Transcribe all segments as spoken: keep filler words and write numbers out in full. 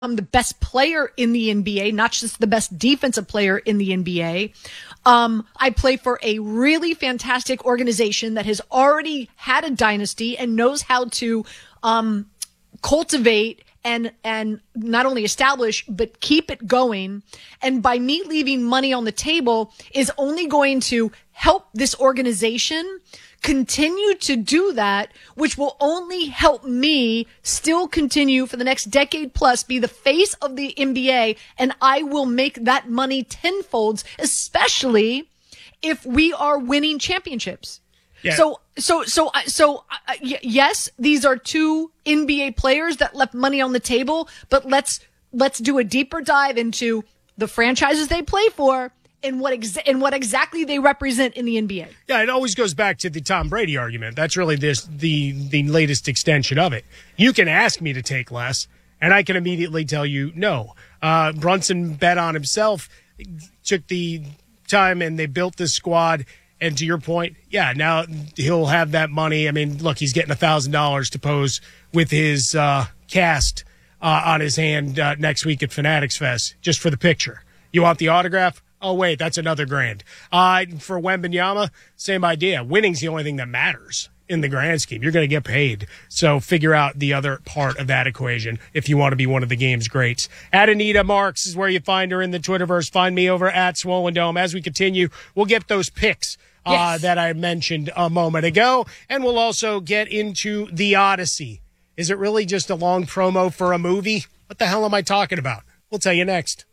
I'm the best player in the N B A, not just the best defensive player in the N B A. Um, I play for a really fantastic organization that has already had a dynasty and knows how to um, cultivate and and not only establish, but keep it going. And by me leaving money on the table is only going to help this organization continue to do that, which will only help me still continue for the next decade plus be the face of the N B A. And I will make that money tenfolds, especially if we are winning championships. Yeah. So, so, so, so, uh, yes, these are two N B A players that left money on the table, but let's, let's do a deeper dive into the franchises they play for and what exa- and what exactly they represent in the N B A. Yeah, it always goes back to the Tom Brady argument. That's really this, the, the latest extension of it. You can ask me to take less, and I can immediately tell you no. Uh, Brunson bet on himself, took the time, and they built this squad. And to your point, yeah, now he'll have that money. I mean, look, he's getting one thousand dollars to pose with his uh, cast uh, on his hand uh, next week at Fanatics Fest, just for the picture. You want the autograph? Oh, wait, that's another grand. Uh, for Wembanyama, same idea. Winning's the only thing that matters in the grand scheme. You're going to get paid. So figure out the other part of that equation if you want to be one of the game's greats. At Anita Marks is where you find her in the Twitterverse. Find me over at Swollen Dome. As we continue, we'll get those picks uh, yes. that I mentioned a moment ago. And we'll also get into The Odyssey. Is it really just a long promo for a movie? What the hell am I talking about? We'll tell you next.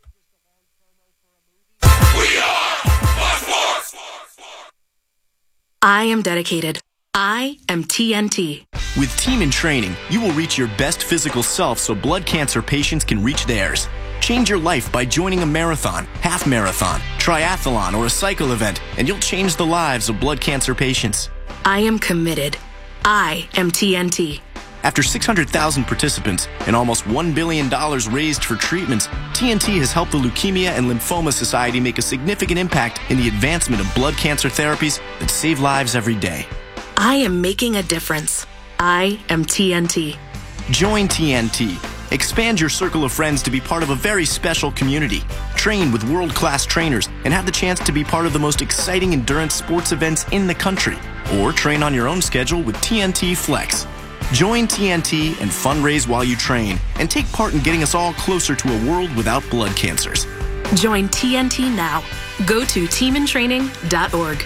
I am dedicated. I am T N T. With Team in Training, you will reach your best physical self so blood cancer patients can reach theirs. Change your life by joining a marathon, half marathon, triathlon, or a cycle event, and you'll change the lives of blood cancer patients. I am committed. I am T N T. After six hundred thousand participants and almost one billion dollars raised for treatments, T N T has helped the Leukemia and Lymphoma Society make a significant impact in the advancement of blood cancer therapies that save lives every day. I am making a difference. I am T N T. Join T N T. Expand your circle of friends to be part of a very special community. Train with world-class trainers and have the chance to be part of the most exciting endurance sports events in the country. Or train on your own schedule with T N T Flex. Join T N T and fundraise while you train and take part in getting us all closer to a world without blood cancers. Join T N T now. Go to team in training dot org.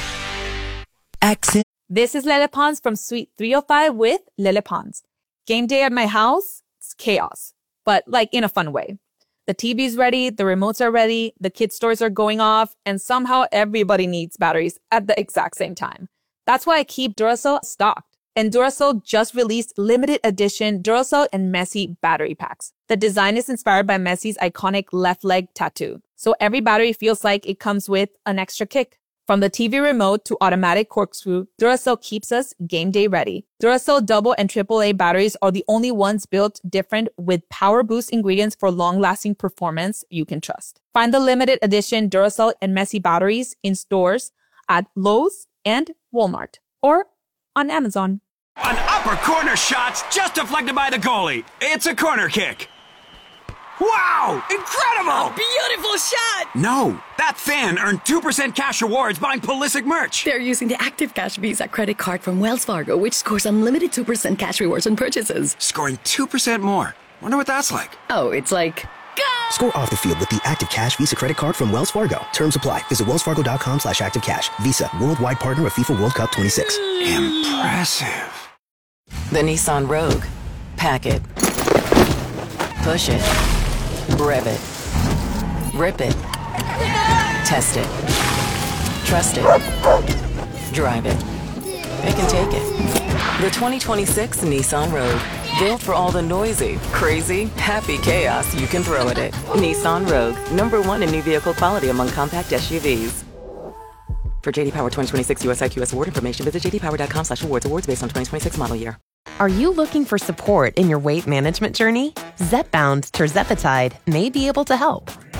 Exit. This is Lele Pons from Suite three oh five with Lele Pons. Game day at my house, it's chaos, but like in a fun way. The T V's ready, the remotes are ready, the kids' toys are going off, and somehow everybody needs batteries at the exact same time. That's why I keep Duracell stocked. And Duracell just released limited edition Duracell and Messi battery packs. The design is inspired by Messi's iconic left leg tattoo. So every battery feels like it comes with an extra kick. From the T V remote to automatic corkscrew, Duracell keeps us game day ready. Duracell double and triple A batteries are the only ones built different with power boost ingredients for long-lasting performance you can trust. Find the limited edition Duracell and Messi batteries in stores at Lowe's and Walmart or on Amazon. An upper corner shot's just deflected by the goalie. It's a corner kick. Wow! Incredible! A beautiful shot! No, that fan earned two percent cash rewards buying Pulisic merch. They're using the Active Cash Visa credit card from Wells Fargo, which scores unlimited two percent cash rewards on purchases. Scoring two percent more. Wonder what that's like. Oh, it's like... Go! Score off the field with the Active Cash Visa credit card from Wells Fargo. Terms apply. Visit wellsfargo.com slash active cash. Visa, worldwide partner of FIFA World Cup twenty-six. Impressive. The Nissan Rogue. Pack it. Push it. Rev it. Rip it. Test it. Trust it. Drive it. It can take it. The twenty twenty-six Nissan Rogue. Built for all the noisy, crazy, happy chaos you can throw at it. Nissan Rogue. Number one in new vehicle quality among compact S U Vs. For J D Power twenty twenty-six U S I Q S award information, visit jdpower.com slash awards. Awards based on twenty twenty-six model year. Are you looking for support in your weight management journey? Zepbound Tirzepatide may be able to help.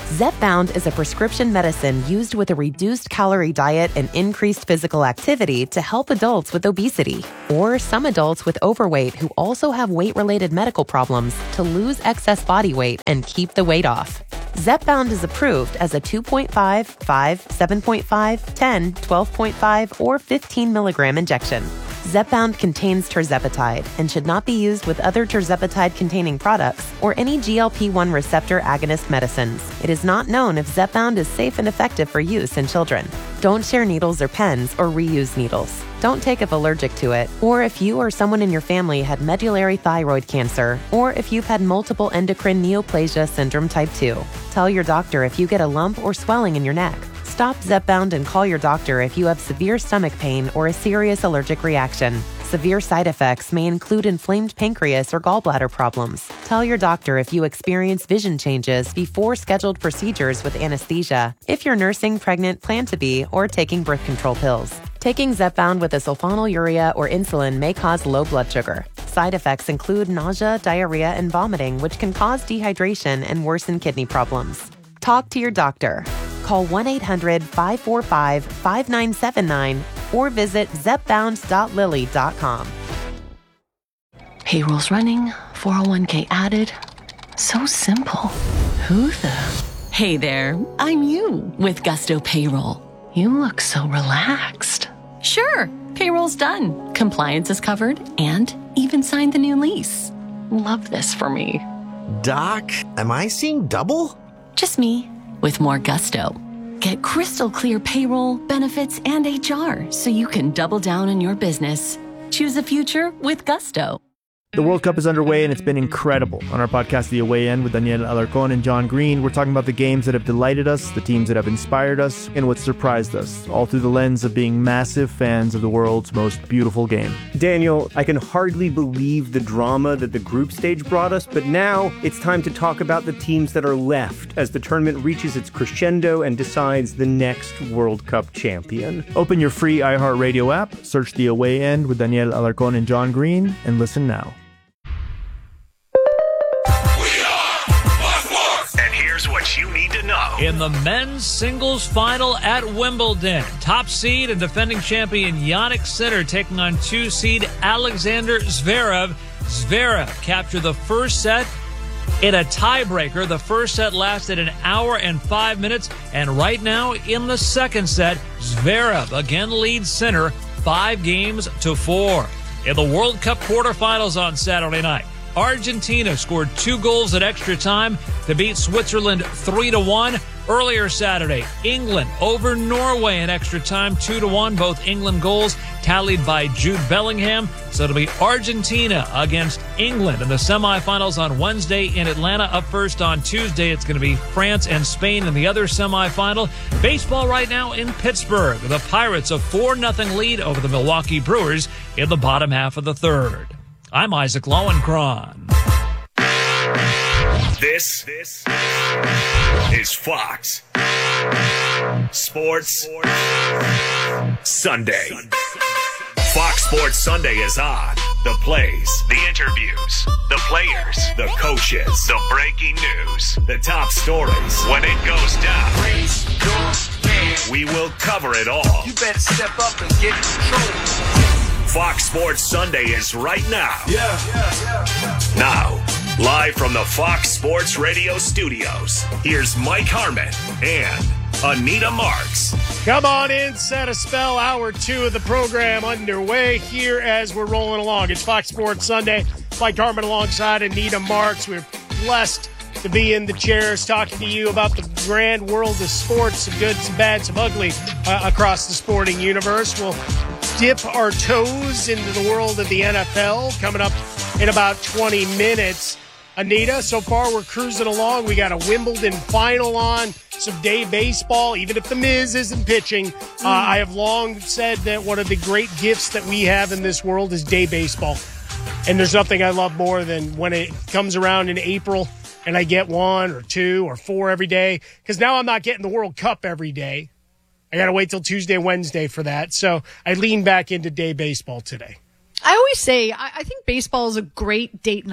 Zepbound is a prescription medicine used with a reduced calorie diet and increased physical activity to help adults with obesity, or some adults with overweight who also have weight-related medical problems to lose excess body weight and keep the weight off. Zepbound is approved as a two point five, five, seven point five, ten, twelve point five, or fifteen milligram injection. Zepbound contains tirzepatide and should not be used with other tirzepatide-containing products or any G L P one receptor agonist medicines. It is not known if Zepbound is safe and effective for use in children. Don't share needles or pens or reuse needles. Don't take if allergic to it, or if you or someone in your family had medullary thyroid cancer, or if you've had multiple endocrine neoplasia syndrome type two. Tell your doctor if you get a lump or swelling in your neck. Stop Zepbound and call your doctor if you have severe stomach pain or a serious allergic reaction. Severe side effects may include inflamed pancreas or gallbladder problems. Tell your doctor if you experience vision changes before scheduled procedures with anesthesia, if you're nursing, pregnant, plan to be, or taking birth control pills. Taking Zepbound with a sulfonylurea or insulin may cause low blood sugar. Side effects include nausea, diarrhea, and vomiting, which can cause dehydration and worsen kidney problems. Talk to your doctor. Call one eight hundred, five four five, five nine seven nine or visit zepbound dot lilly dot com. Payroll's running, four oh one k added. So simple. Who the? Hey there, I'm you with Gusto Payroll. You look so relaxed. Sure, payroll's done. Compliance is covered and even signed the new lease. Love this for me. Doc, am I seeing double? Just me. With more Gusto. Get crystal clear payroll, benefits, and H R so you can double down on your business. Choose a future with Gusto. The World Cup is underway, and it's been incredible. On our podcast, The Away End, with Daniel Alarcón and John Green, we're talking about the games that have delighted us, the teams that have inspired us, and what surprised us, all through the lens of being massive fans of the world's most beautiful game. Daniel, I can hardly believe the drama that the group stage brought us, but now it's time to talk about the teams that are left as the tournament reaches its crescendo and decides the next World Cup champion. Open your free iHeartRadio app, search The Away End with Daniel Alarcón and John Green, and listen now. What you need to know. In the men's singles final at Wimbledon, top seed and defending champion Jannik Sinner taking on two seed Alexander Zverev. Zverev captured the first set in a tiebreaker. The first set lasted an hour and five minutes, and right now in the second set, Zverev again leads Sinner five games to four. In the World Cup quarterfinals on Saturday night, Argentina scored two goals at extra time to beat Switzerland three to one. Earlier Saturday, England over Norway in extra time two to one. Both England goals tallied by Jude Bellingham. So it'll be Argentina against England in the semifinals on Wednesday in Atlanta. Up first on Tuesday, it's going to be France and Spain in the other semifinal. Baseball right now in Pittsburgh. The Pirates a four nothing lead over the Milwaukee Brewers in the bottom half of the third. I'm Isaac Lowenkron. This, this is Fox Sports Sunday. Fox Sports Sunday is on. The plays, the interviews, the players, the coaches, the breaking news, the top stories. When it goes down, we will cover it all. You better step up and get control. Fox Sports Sunday is right now. Yeah, yeah, yeah. Now, live from the Fox Sports Radio studios, here's Mike Harmon and Anita Marks. Come on in, set a spell. Hour two of the program underway here as we're rolling along. It's Fox Sports Sunday. Mike Harmon alongside Anita Marks. We're blessed to be in the chairs talking to you about the grand world of sports, some good, some bad, some ugly uh, across the sporting universe. We'll dip our toes into the world of the N F L coming up in about twenty minutes. Anita, so far we're cruising along. We got a Wimbledon final on, some day baseball, even if the Miz isn't pitching. Uh, I have long said that one of the great gifts that we have in this world is day baseball. And there's nothing I love more than when it comes around in April and I get one or two or four every day, because now I'm not getting the World Cup every day. I got to wait till Tuesday, Wednesday for that. So I lean back into day baseball today. I always say I, I think baseball is a great date night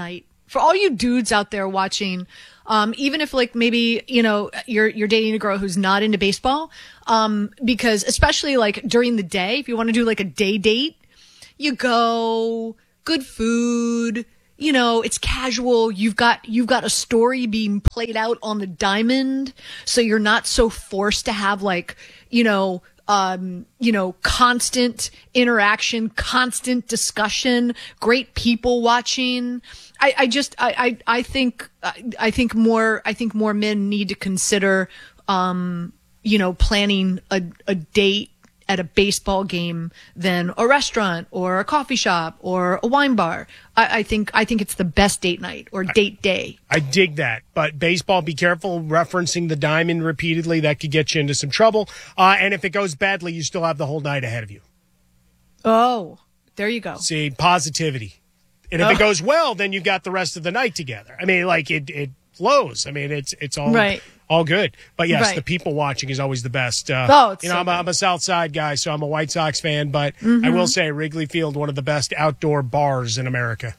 For all you dudes out there watching, um, even if like maybe, you know, you're, you're dating a girl who's not into baseball, um, because especially like during the day, if you want to do like a day date, you go, good food, you know, it's casual. You've got, you've got a story being played out on the diamond. So you're not so forced to have like, you know, um, you know, constant interaction, constant discussion, great people watching. I, I just, I, I, I think, I think more, I think more men need to consider, um, you know, planning a, a date at a baseball game than a restaurant or a coffee shop or a wine bar. I, I think I think it's the best date night or date day. I dig that. But baseball, be careful referencing the diamond repeatedly. That could get you into some trouble. Uh, and if it goes badly, you still have the whole night ahead of you. Oh, there you go. See, positivity. And if oh. it goes well, then you got the rest of the night together. I mean, like it, it flows. I mean, it's it's all right. all good. But yes, right. the people watching is always the best. Uh, oh, it's you know, so I'm a, I'm a South Side guy, so I'm a White Sox fan. But mm-hmm. I will say, Wrigley Field, one of the best outdoor bars in America.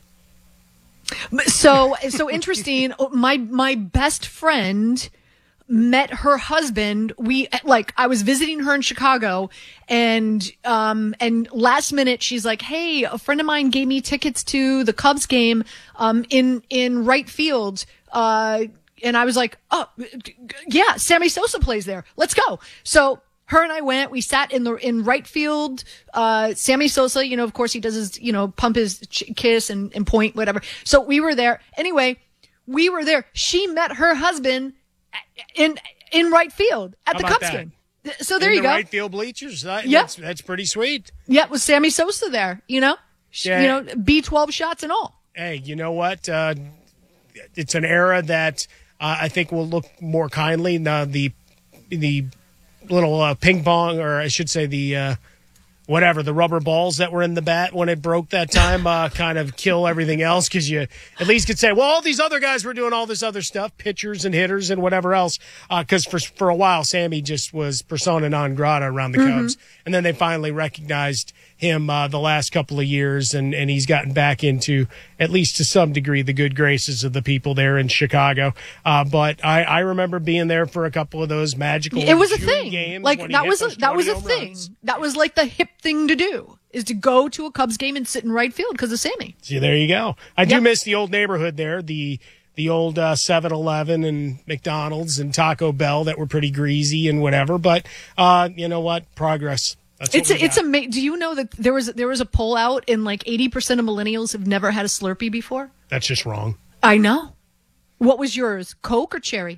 So so interesting. My my best friend met her husband. We like I was visiting her in Chicago, and um and last minute she's like, "Hey, a friend of mine gave me tickets to the Cubs game um in in right field." Uh, and I was like, "Oh, yeah, Sammy Sosa plays there. Let's go." So her and I went. We sat in the in right field. Uh, Sammy Sosa, you know, of course, he does his, you know, pump his ch- kiss and, and point, whatever. So we were there. Anyway, we were there. She met her husband in in right field at How the about Cubs that? game. So there in you the go. Right field bleachers. That, Yeah. that's, that's pretty sweet. Yeah, with Sammy Sosa there. You know, Yeah. you know, B twelve shots and all. Hey, you know what? Uh, it's an era that uh, I think will look more kindly. Now, the the little uh, ping pong, or I should say the uh, whatever, the rubber balls that were in the bat when it broke that time uh, kind of kill everything else, because you at least could say, well, all these other guys were doing all this other stuff, pitchers and hitters and whatever else, because uh, for, for a while, Sammy just was persona non grata around the Mm-hmm. Cubs. And then they finally recognized him uh, the last couple of years, and, and he's gotten back into, at least to some degree, the good graces of the people there in Chicago. Uh, but I, I remember being there for a couple of those magical It was a June thing. games Like when he that hit was a, those that was a twenty thing. home runs. That was like the hip thing to do, is to go to a Cubs game and sit in right field because of Sammy. See, there you go. I do Yep. miss the old neighborhood there, the the old uh, seven eleven and McDonald's and Taco Bell that were pretty greasy and whatever. But uh, you know what? Progress. That's It's what we a, it's got. ama- Do you know that there was there was a poll out and like eighty percent of millennials have never had a Slurpee before? That's just wrong. I know. What was yours? Coke or cherry?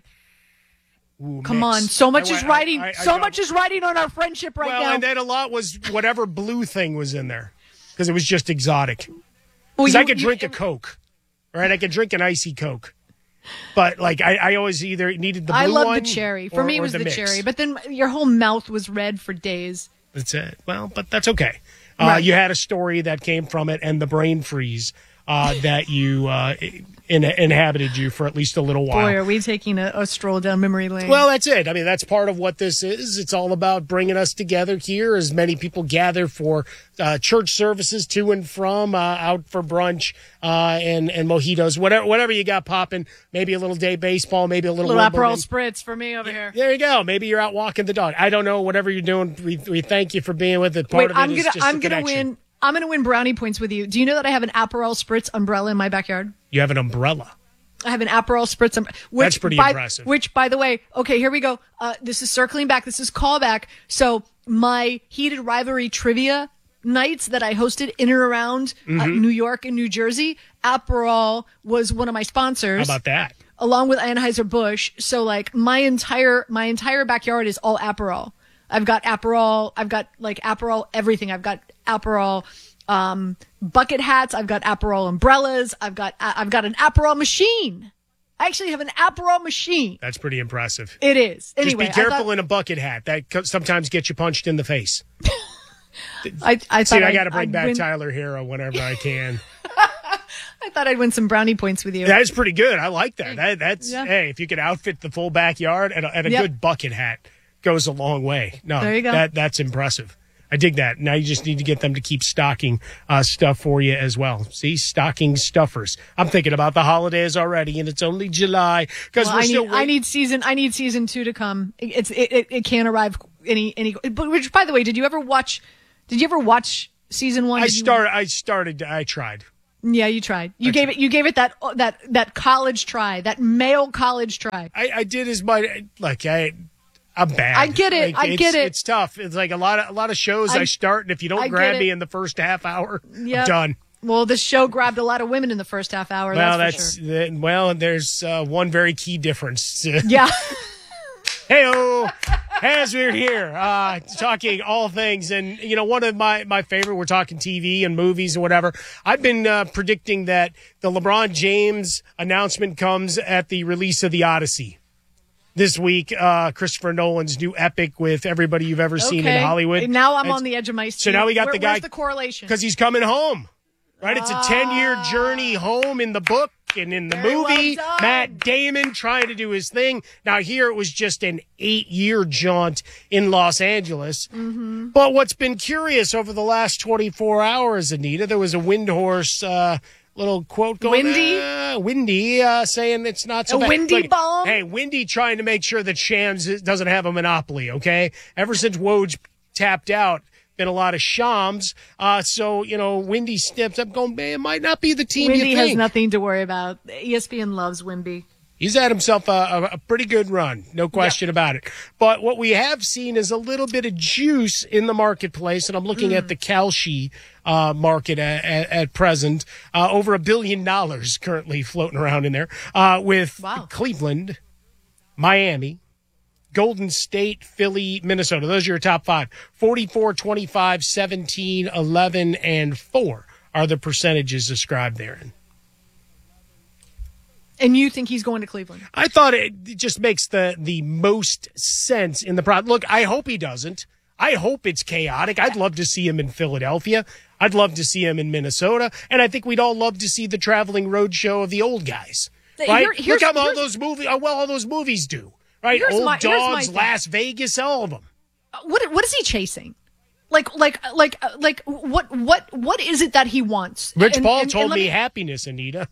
Ooh, Come mix. on, so much I is went- riding. I- I so don't- much is riding on our friendship right well, now. and then a lot was whatever blue thing was in there, because it was just exotic. Well, Because I you- could you- drink a Coke, right? I could drink an icy Coke. But, like, I, I always either needed the blue I love one the cherry. For or- me, it or was the, mix. cherry. But then your whole mouth was red for days. That's it. Well, but that's okay. Uh, Right. You had a story that came from it, and the brain freeze uh, that you uh, in, inhabited you for at least a little while. Boy, are we taking a, a stroll down memory lane. Well, that's it. I mean, that's part of what this is. It's all about bringing us together here, as many people gather for uh, church services to and from, uh, out for brunch uh, and and mojitos, whatever whatever you got popping. Maybe a little day baseball, maybe a little, little Aperol Wimbledon. spritz for me over here. There you go. Maybe you're out walking the dog. I don't know. Whatever you're doing, we we thank you for being with it. Part Wait, of it I'm is gonna just I'm the gonna connection. win. I'm gonna win brownie points with you. Do you know that I have an Aperol spritz umbrella in my backyard? You have an umbrella. I have an Aperol spritz. Um, which, That's pretty by, impressive. Which, by the way, okay, here we go. Uh, this is circling back. This is callback. So my heated rivalry trivia nights that I hosted in and around uh, Mhm. New York and New Jersey, Aperol was one of my sponsors. How about that? Along with Anheuser-Busch. So like my entire my entire backyard is all Aperol. I've got Aperol. I've got like Aperol everything. I've got Aperol um, bucket hats. I've got Aperol umbrellas. I've got I've got an Aperol machine. I actually have an Aperol machine. That's pretty impressive. It is. Anyway, Just be careful I thought, in a bucket hat. That co- sometimes gets you punched in the face. I, I See, thought I I'd- got to bring I'd back win, Tyler Hero whenever I can. I thought I'd win some brownie points with you. That's pretty good. I like that. that that's Yeah. hey, if you could outfit the full backyard and a, and a Yep. good bucket hat goes a long way. No, There you go. That that's impressive. I dig that. Now you just need to get them to keep stocking uh, stuff for you as well. See, stocking stuffers. I'm thinking about the holidays already, and it's only July because well, we're I still. Need, I need season. I need season two to come. It's it, it, it can't arrive any any. But which, by the way, did you ever watch? Did you ever watch season one? I Did you- started. I started. I tried. Yeah, you tried. You I gave tried. it. You gave it that that that college try. That male college try. I, I did as my like I. I'm bad. I get it. Like, I it's, get it. It's tough. It's like a lot of a lot of shows I, I- I start, and if you don't I grab get me it. in the first half hour, Yep. I'm done. Well, this show grabbed a lot of women in the first half hour. Well, that's, that's, for sure. the, well. There's uh, one very key difference. Yeah. Hey-o, as we're here uh, talking all things, and you know, one of my my favorite. We're talking T V and movies and whatever. I've been uh, predicting that the LeBron James announcement comes at the release of the Odyssey this week. Uh, Christopher Nolan's new epic with everybody you've ever seen in Okay. Hollywood. Now I'm It's- on the edge of my seat. So now we got Where- the guy Where's the correlation? because he's coming home. Right, it's a ten-year journey home in the book and in the Very well movie. done. Matt Damon trying to do his thing. Now here it was just an eight-year jaunt in Los Angeles. Mm-hmm. But what's been curious over the last twenty-four hours, Anita, there was a Windhorse uh, little quote going. Windy? Uh, windy, uh, saying it's not so A bad. windy Look, bomb? Hey, Windy trying to make sure that Shams doesn't have a monopoly. Okay, ever since Woj tapped out. Been a lot of Shams. Uh, so, you know, Windy steps up going, man, it might not be the team Wimby you has think. nothing to worry about. E S P N loves Wimby. He's had himself a, a, a pretty good run, no question about it. But what we have seen is a little bit of juice in the marketplace, and I'm looking Mm. at the Kalshi uh, market at, at, at present. Uh, over a billion dollars currently floating around in there uh, with Wow. Cleveland, Miami, Golden State, Philly, Minnesota. Those are your top five. forty-four, twenty-five, seventeen, eleven, and four are the percentages described therein. And you think he's going to Cleveland? I thought it just makes the, the most sense in the product. Look, I hope he doesn't. I hope it's chaotic. I'd love to see him in Philadelphia. I'd love to see him in Minnesota. And I think we'd all love to see the traveling road show of the old guys. Right? Here- here's- Look how all here's- those movies, how well all those movies do. Right? Here's Old my- here's my Dogs, thing. Las Vegas, all of them. Uh, What what is he chasing? Like like like uh, like what what what is it that he wants? Rich And- Paul and- told and let me happiness, Anita.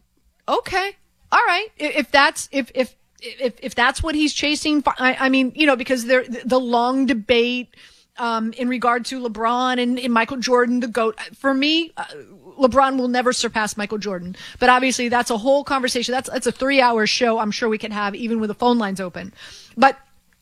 Okay, all right. I- If that's if if if if that's what he's chasing, fi- I, I mean, you know, because there the long debate um, in regard to LeBron and, and Michael Jordan, the GOAT. For me, uh, LeBron will never surpass Michael Jordan. But obviously, that's a whole conversation. That's that's a three-hour show. I'm sure we could have even with the phone lines open. But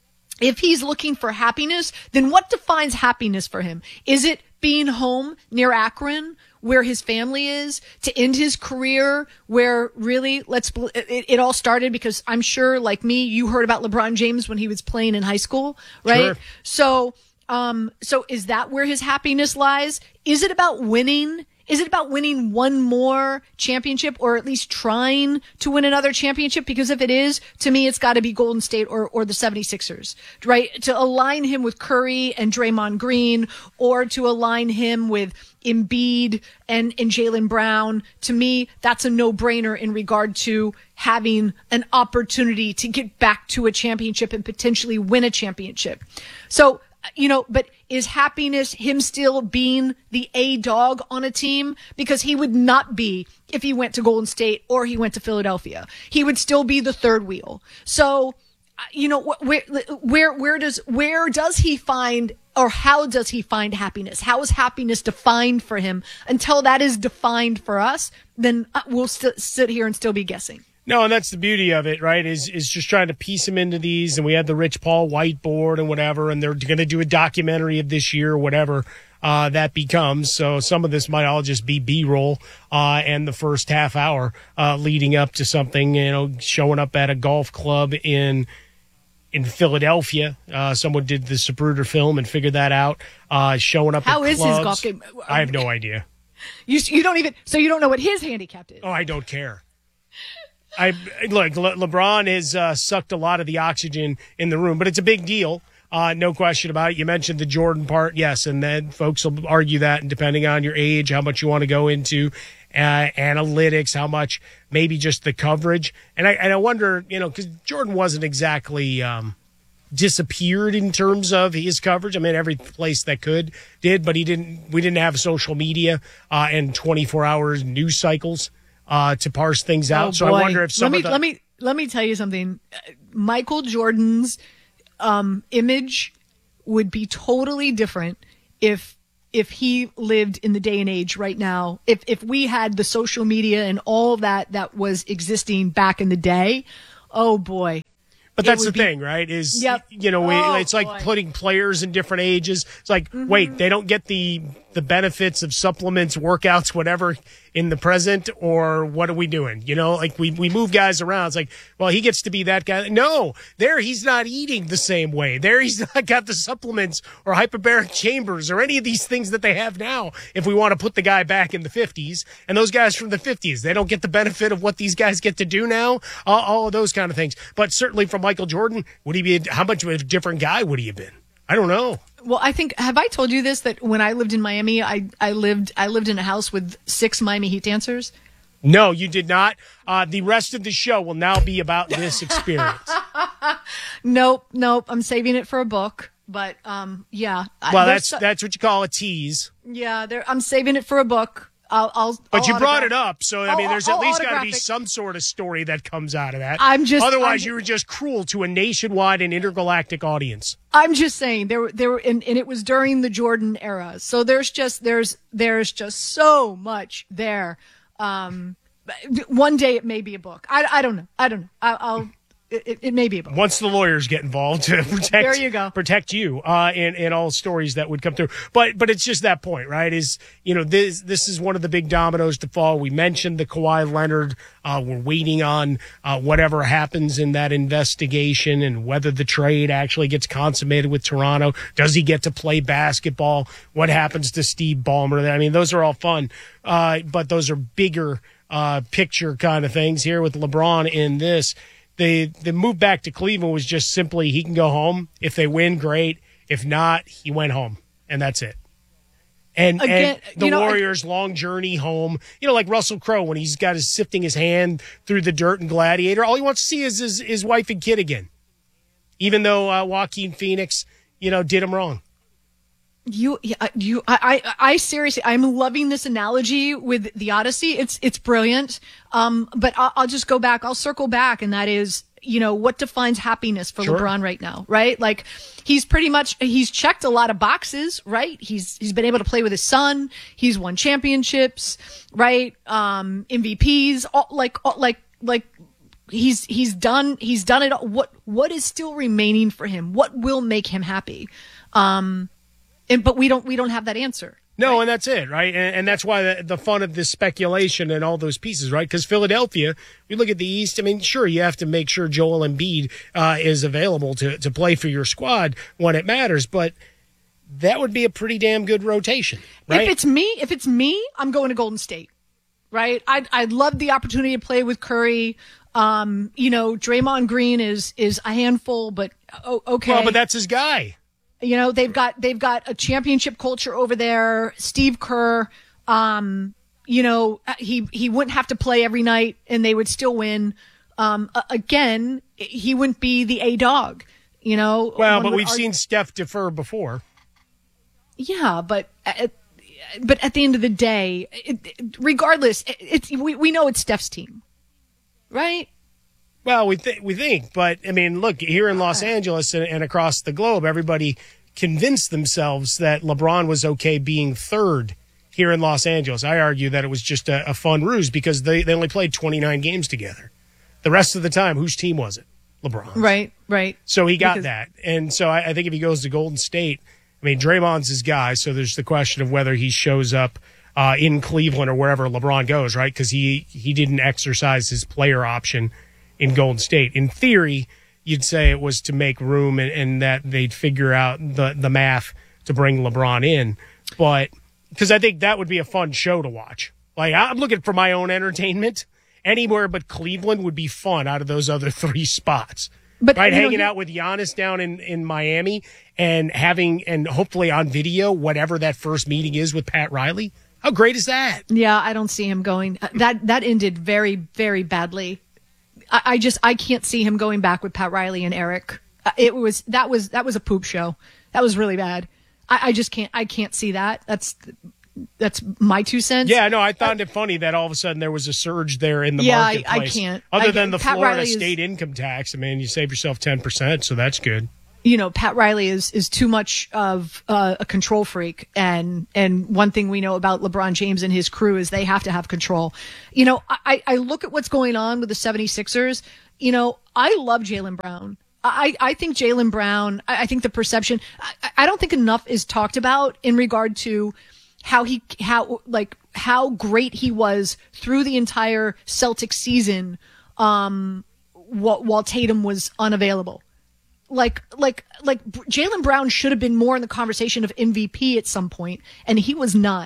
if he's looking for happiness, then what defines happiness for him? Is it being home near Akron, where his family is, to end his career, where really, let's, it, it all started because I'm sure, like me, you heard about LeBron James when he was playing in high school, right? Sure. So, um, so is that where his happiness lies? Is it about winning? Is it about winning one more championship or at least trying to win another championship? Because if it is, to me, it's got to be Golden State or, or the seventy-sixers, right? To align him with Curry and Draymond Green or to align him with Embiid and, and Jaylen Brown. To me, that's a no-brainer in regard to having an opportunity to get back to a championship and potentially win a championship. So, you know, but is happiness him still being the A dog on a team? Because he would not be if he went to Golden State or he went to Philadelphia. He would still be the third wheel. So, you know, where, where, where does, where does he find, or how does he find happiness? How is happiness defined for him? Until that is defined for us, then we'll st- sit here and still be guessing. No, and that's the beauty of it, right? Is is just trying to piece them into these, and we had the Rich Paul whiteboard and whatever, and they're going to do a documentary of this year, whatever uh, that becomes. So some of this might all just be B-roll uh, and the first half hour uh, leading up to something, you know, showing up at a golf club in in Philadelphia. Uh, someone did the Zapruder film and figured that out. Uh, showing up. How at is clubs. his golf game? I have no idea. You you don't even so you don't know what his handicap is. Oh, I don't care. I look. Le, LeBron has uh, sucked a lot of the oxygen in the room, but it's a big deal, uh, no question about it. You mentioned the Jordan part, yes, and then folks will argue that, and depending on your age, how much you want to go into uh, analytics, how much maybe just the coverage, and I and I wonder, you know, because Jordan wasn't exactly um, disappeared in terms of his coverage. I mean, every place that could did, but he didn't. We didn't have social media uh, and twenty-four hours news cycles uh, to parse things out. Oh, so boy. I wonder if some let me of the let me let me tell you something. Michael Jordan's um, image would be totally different if if he lived in the day and age right now. If if we had the social media and all that that was existing back in the day. Oh boy. But that's the be, thing, right? Is, yep. you know, we, oh, it's like boy. putting players in different ages. It's like, mm-hmm. wait, they don't get the the benefits of supplements, workouts, whatever in the present, or what are we doing? You know, like we, we move guys around. It's like, well, he gets to be that guy. No, there he's not eating the same way. There he's not got the supplements or hyperbaric chambers or any of these things that they have now. If we want to put the guy back in the fifties, and those guys from the fifties, they don't get the benefit of what these guys get to do now. All, all of those kind of things. But certainly from Michael Jordan, would he be, how much of a different guy would he have been? I don't know. Well, I think, have I told you this, that when I lived in Miami, I, I lived I lived in a house with six Miami Heat dancers? No, you did not. Uh, the rest of the show will now be about this experience. Nope, nope. I'm saving it for a book. But, um, yeah. Well, that's so, that's what you call a tease. Yeah, there, I'm saving it for a book. I'll, I'll, but I'll you autograph. brought it up, so I mean, there's I'll, at I'll least got to be it. some sort of story that comes out of that. I'm just otherwise I'm, you were just cruel to a nationwide and intergalactic audience. I'm just saying there, there were, and, and it was during the Jordan era, so there's just there's there's just so much there. Um, one day it may be a book. I, I don't know. I don't know. I, I'll. It, it may be a book. Once the lawyers get involved to protect, there you go. protect you uh, and, and all stories that would come through. But but it's just that point, right? Is, you know, this this is one of the big dominoes to fall. We mentioned the Kawhi Leonard. Uh, we're waiting on uh, whatever happens in that investigation and whether the trade actually gets consummated with Toronto. Does he get to play basketball? What happens to Steve Ballmer? I mean, those are all fun, uh, but those are bigger uh, picture kind of things here with LeBron in this. The the move back to Cleveland was just simply he can go home. If they win, great. If not, he went home, and that's it. And, Again, and the you know, Warriors' long journey home, you know, like Russell Crowe when he's got his sifting his hand through the dirt in Gladiator, all he wants to see is his, his wife and kid again, even though uh, Joaquin Phoenix, you know, did him wrong. You, you, I, I, I seriously, I'm loving this analogy with the Odyssey. It's, it's brilliant. Um, but I'll, I'll just go back. I'll circle back. And that is, you know, what defines happiness for sure. LeBron right now, right? Like he's pretty much, he's checked a lot of boxes, right? He's, he's been able to play with his son. He's won championships, right? Um, M V Ps, all, like, all, like, like, he's, he's done, he's done it all. What, what is still remaining for him? What will make him happy? Um, And, but we don't we don't have that answer. No, right? And that's it, right? And, and that's why the, the fun of this speculation and all those pieces, right? Because Philadelphia, we look at the East. I mean, sure, you have to make sure Joel Embiid uh, is available to to play for your squad when it matters, but that would be a pretty damn good rotation, right? If it's me, if it's me, I'm going to Golden State, right? I'd I'd love the opportunity to play with Curry. Um, you know, Draymond Green is is a handful, but oh, okay. Well, but that's his guy. You know, they've got they've got a championship culture over there. Steve Kerr, um, you know, he he wouldn't have to play every night, and they would still win. Um, again, he wouldn't be the A dog. You know. Well, but we've argue. seen Steph defer before. Yeah, but at, but at the end of the day, it, it, regardless, it, it's we we know it's Steph's team, right? Well, we think we think, but I mean, look, here in Los Angeles and, and across the globe, everybody convinced themselves that LeBron was okay being third here in Los Angeles. I argue that it was just a, a fun ruse because they, they only played twenty-nine games together. The rest of the time, whose team was it? LeBron's. Right, right. So he got because- that. And so I, I think if he goes to Golden State, I mean, Draymond's his guy, so there's the question of whether he shows up uh, in Cleveland or wherever LeBron goes, right? Because he, he didn't exercise his player option in Golden State. In theory, you'd say it was to make room and, and that they'd figure out the, the math to bring LeBron in. But because I think that would be a fun show to watch. Like, I'm looking for my own entertainment. Anywhere but Cleveland would be fun out of those other three spots. But, right, hanging know, out with Giannis down in, in Miami and having, and hopefully on video, whatever that first meeting is with Pat Riley. How great is that? Yeah, I don't see him going. That that ended very, very badly. I, I just, I can't see him going back with Pat Riley and Eric. Uh, it was that was that was a poop show. That was really bad. I, I just can't I can't see that. That's that's my two cents. Yeah, no, I found uh, it funny that all of a sudden there was a surge there in the yeah, marketplace. I, I can't. Other I than the Pat Florida Riley state is, income tax, I mean, you save yourself ten percent, so that's good. You know, Pat Riley is is too much of uh, a control freak, and and one thing we know about LeBron James and his crew is they have to have control. You know, I, I look at what's going on with the seventy-sixers. You know, I love Jaylen Brown. I, I think Jaylen Brown, I, I think the perception, I, I don't think enough is talked about in regard to how he, how, like, how great he was through the entire Celtics season, um, while, while Tatum was unavailable. Like, like, like Jaylen Brown should have been more in the conversation of M V P at some point, and he was not.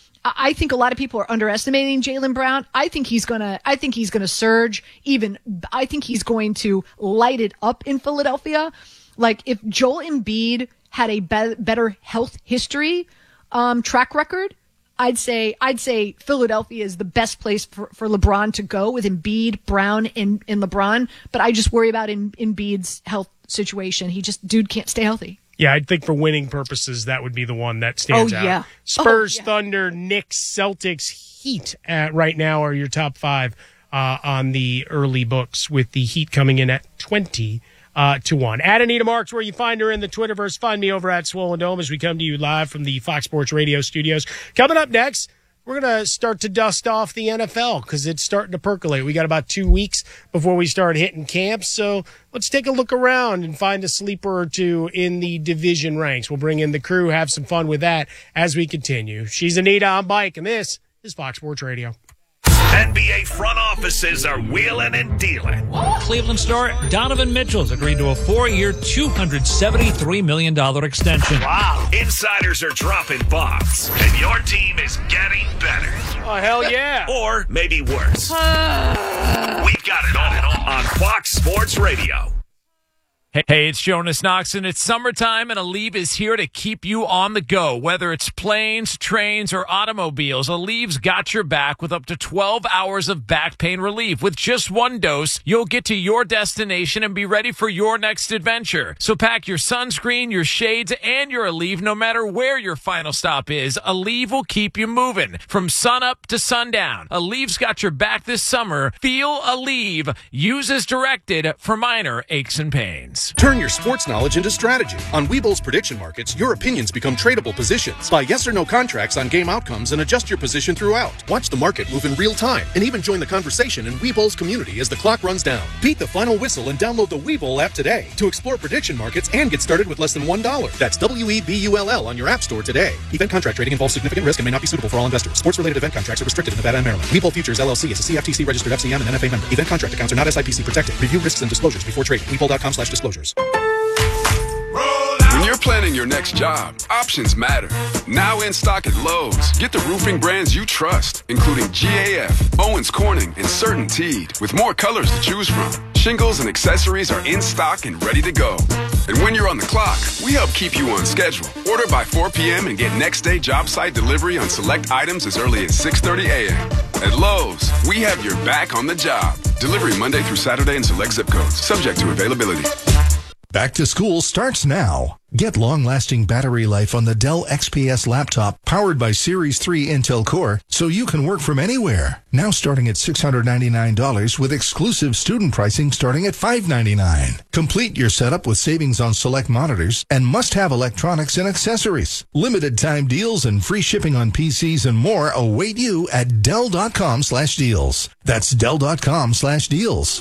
I think a lot of people are underestimating Jaylen Brown. I think he's gonna. I think he's gonna surge. Even I think he's going to light it up in Philadelphia. Like if Joel Embiid had a be- better health history, um, track record, I'd say I'd say Philadelphia is the best place for, for LeBron to go with Embiid, Brown, and, and LeBron. But I just worry about em- Embiid's health situation. He just dude can't stay healthy. Yeah, I think for winning purposes, that would be the one that stands oh, out. Yeah. Spurs, oh, yeah. Thunder, Knicks, Celtics, Heat at right now are your top five uh, on the early books, with the Heat coming in at twenty uh, to one. At Anita Marks, where you find her in the Twitterverse. Find me over at Swollen Dome as we come to you live from the Fox Sports Radio studios. Coming up next, we're going to start to dust off the N F L because it's starting to percolate. We got about two weeks before we start hitting camps, so let's take a look around and find a sleeper or two in the division ranks. We'll bring in the crew, have some fun with that as we continue. She's Anita, I'm Mike, and this is Fox Sports Radio. N B A front offices are wheeling and dealing. Cleveland star Donovan Mitchell's agreed to a four-year, two hundred seventy-three million dollars extension. Wow. Insiders are dropping bombs, and your team is getting better. Oh, hell yeah. Or maybe worse. We've got it all on Fox Sports Radio. Hey, hey, it's Jonas Knoxon. It's summertime, and Aleve is here to keep you on the go. Whether it's planes, trains, or automobiles, Aleve's got your back with up to twelve hours of back pain relief. With just one dose, you'll get to your destination and be ready for your next adventure. So pack your sunscreen, your shades, and your Aleve no matter where your final stop is. Aleve will keep you moving from sun up to sundown. Aleve's got your back this summer. Feel Aleve. Use as directed for minor aches and pains. Turn your sports knowledge into strategy. On Webull's prediction markets, your opinions become tradable positions. Buy yes or no contracts on game outcomes and adjust your position throughout. Watch the market move in real time and even join the conversation in Webull's community as the clock runs down. Beat the final whistle and download the Webull app today to explore prediction markets and get started with less than one dollar. That's W E B U L L on your app store today. Event contract trading involves significant risk and may not be suitable for all investors. Sports-related event contracts are restricted in Nevada and Maryland. Webull Futures L L C is a C F T C registered F C M and N F A member. Event contract accounts are not S I P C protected. Review risks and disclosures before trading. Webull dot com slash disclosures. When you're planning your next job, options matter. Now in stock at Lowe's, get the roofing brands you trust, including G A F, Owens Corning, and CertainTeed, with more colors to choose from. Shingles and accessories are in stock and ready to go. And when you're on the clock, we help keep you on schedule. Order by four p.m. and get next day job site delivery on select items as early as six thirty a.m. At Lowe's, we have your back on the job. Delivery Monday through Saturday in select zip codes, subject to availability. Back to school starts now. Get long-lasting battery life on the Dell X P S laptop powered by Series three Intel Core so you can work from anywhere. Now starting at six hundred ninety-nine dollars with exclusive student pricing starting at five hundred ninety-nine dollars. Complete your setup with savings on select monitors and must-have electronics and accessories. Limited time deals and free shipping on P Cs and more await you at Dell.com slash deals. That's Dell.com slash deals.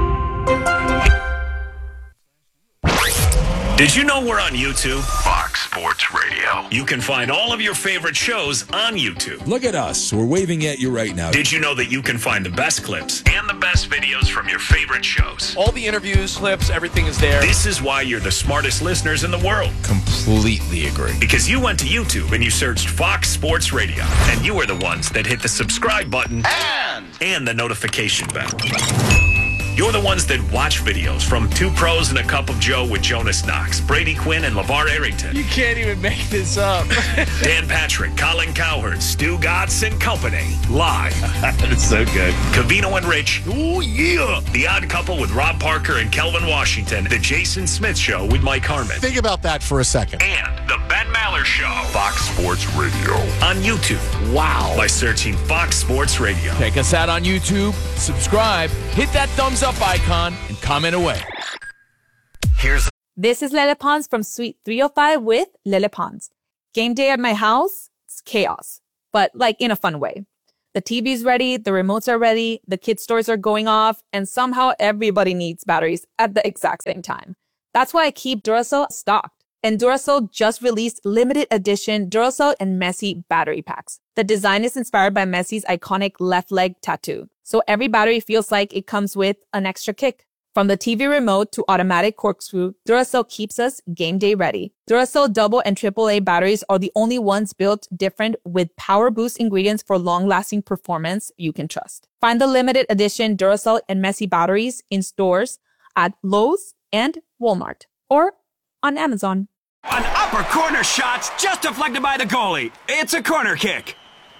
Did you know we're on YouTube? Fox Sports Radio. You can find all of your favorite shows on YouTube. Look at us. We're waving at you right now. Did you know that you can find the best clips and the best videos from your favorite shows? All the interviews, clips, everything is there. This is why you're the smartest listeners in the world. Completely agree. Because you went to YouTube and you searched Fox Sports Radio, and you were the ones that hit the subscribe button and, and the notification bell. You're the ones that watch videos from Two Pros and a Cup of Joe with Jonas Knox, Brady Quinn, and LeVar Arrington. You can't even make this up. Dan Patrick, Colin Cowherd, Stu Gatz, and company. Live. That's so good. Covino and Rich. Ooh, yeah. The Odd Couple with Rob Parker and Kelvin Washington. The Jason Smith Show with Mike Harmon. Think about that for a second. And the Ben Maller Show. Fox Sports Radio. On YouTube. Wow. By searching Fox Sports Radio. Check us out on YouTube. Subscribe. Hit that thumbs up icon and comment away. Here's This is Lele Pons from Suite three oh five with Lele Pons. Game day at my house, it's chaos, but like in a fun way. The T V's ready, the remotes are ready, the kid stores are going off, and somehow everybody needs batteries at the exact same time. That's why I keep Duracell stocked. And Duracell just released limited edition Duracell and Messi battery packs. The design is inspired by Messi's iconic left leg tattoo. So every battery feels like it comes with an extra kick. From the T V remote to automatic corkscrew, Duracell keeps us game day ready. Duracell double and triple A batteries are the only ones built different with power boost ingredients for long-lasting performance you can trust. Find the limited edition Duracell and Messi batteries in stores at Lowe's and Walmart or on Amazon. An upper corner shot just deflected by the goalie. It's a corner kick.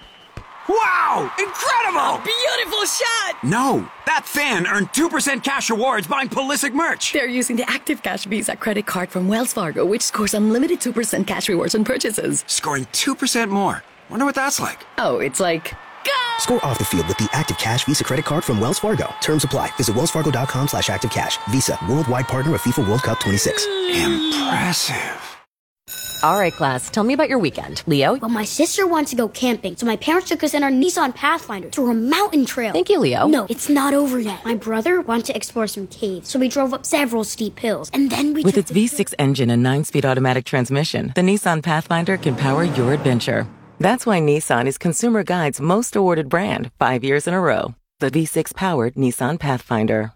Wow! Incredible! A beautiful shot! No, that fan earned two percent cash rewards buying Pulisic merch. They're using the Active Cash Visa credit card from Wells Fargo, which scores unlimited two percent cash rewards on purchases. Scoring two percent more. Wonder what that's like. Oh, it's like... Go! Score off the field with the Active Cash Visa credit card from Wells Fargo. Terms apply. Visit wellsfargo.com slash active cash. Visa, worldwide partner of FIFA World Cup twenty-six. Impressive. All right, class, tell me about your weekend. Leo? Well, my sister wants to go camping, so my parents took us in our Nissan Pathfinder through a mountain trail. Thank you, Leo. No, it's not over yet. My brother wanted to explore some caves, so we drove up several steep hills, and then we With took its V six engine and nine-speed automatic transmission, the Nissan Pathfinder can power your adventure. That's why Nissan is Consumer Guide's most awarded brand, five years in a row. The V six-powered Nissan Pathfinder.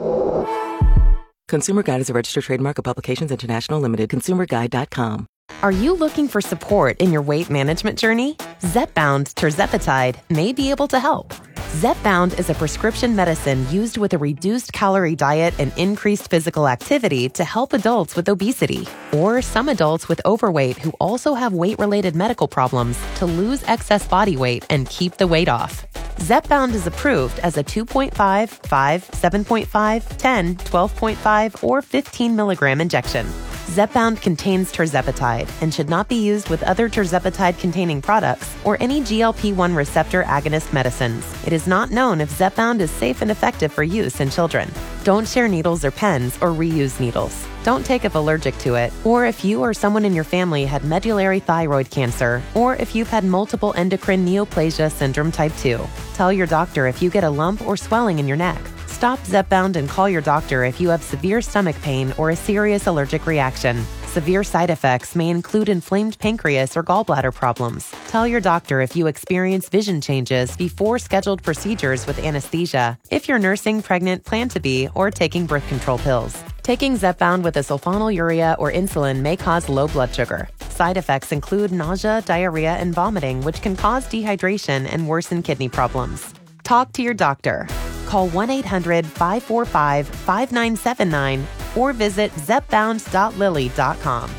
Consumer Guide is a registered trademark of Publications International Limited. consumer guide dot com. Are you looking for support in your weight management journey? Zepbound tirzepatide may be able to help. Zepbound is a prescription medicine used with a reduced calorie diet and increased physical activity to help adults with obesity or some adults with overweight who also have weight-related medical problems to lose excess body weight and keep the weight off. Zepbound is approved as a two point five, five, seven point five, ten, twelve point five, or fifteen milligram injection. Zepbound contains tirzepatide and should not be used with other tirzepatide-containing products or any G L P one receptor agonist medicines. It is not known if Zepbound is safe and effective for use in children. Don't share needles or pens or reuse needles. Don't take if allergic to it, or if you or someone in your family had medullary thyroid cancer, or if you've had multiple endocrine neoplasia syndrome type two. Tell your doctor if you get a lump or swelling in your neck. Stop Zepbound and call your doctor if you have severe stomach pain or a serious allergic reaction. Severe side effects may include inflamed pancreas or gallbladder problems. Tell your doctor if you experience vision changes before scheduled procedures with anesthesia, if you're nursing, pregnant, plan to be, or taking birth control pills. Taking Zepbound with a sulfonylurea or insulin may cause low blood sugar. Side effects include nausea, diarrhea, and vomiting, which can cause dehydration and worsen kidney problems. Talk to your doctor. Call one eight hundred, five four five, five nine seven nine or visit zepbound dot lilly dot com.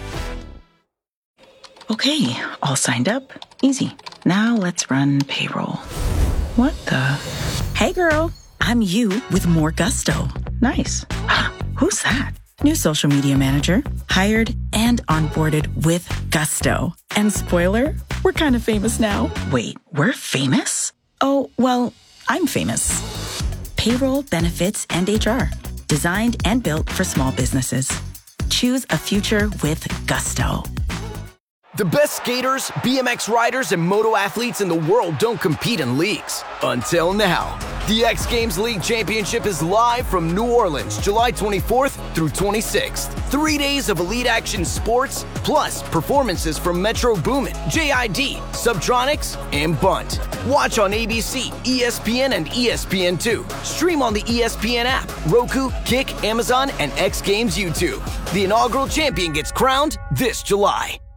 Okay, all signed up. Easy. Now let's run payroll. What the? Hey girl, I'm you with more gusto. Nice. Who's that? New social media manager. Hired and onboarded with gusto. And spoiler, we're kind of famous now. Wait, we're famous? Oh, well, I'm famous. Payroll, benefits, and H R. Designed and built for small businesses. Choose a future with gusto. The best skaters, B M X riders, and moto athletes in the world don't compete in leagues. Until now. The X Games League Championship is live from New Orleans, July twenty-fourth through twenty-sixth. Three days of elite action sports, plus performances from Metro Boomin, J I D, Subtronics, and Bunt. Watch on A B C, E S P N, and E S P N two. Stream on the E S P N app, Roku, Kick, Amazon, and X Games YouTube. The inaugural champion gets crowned this July.